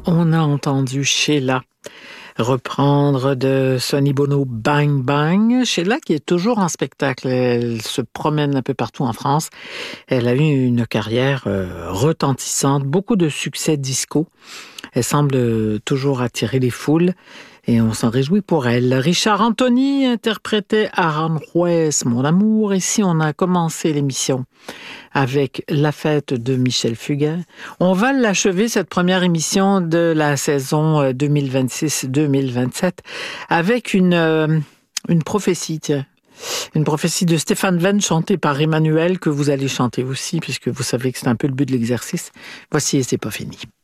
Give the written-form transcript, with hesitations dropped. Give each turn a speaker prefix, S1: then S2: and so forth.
S1: On a entendu Sheila reprendre de Sonny Bono Bang Bang. Sheila qui est toujours en spectacle, elle se promène un peu partout en France. Elle a eu une carrière retentissante, beaucoup de succès disco. Elle semble toujours attirer les foules et on s'en réjouit pour elle. Richard Anthony interprétait Aranjuez, Mon amour. Ici, on a commencé l'émission avec La fête de Michel Fugain. On va l'achever, cette première émission de la saison 2026-2027, avec une prophétie, tiens. Une prophétie de Stéphane Venn chantée par Emmanuel, que vous allez chanter aussi, puisque vous savez que c'est un peu le but de l'exercice. Voici Et c'est pas fini.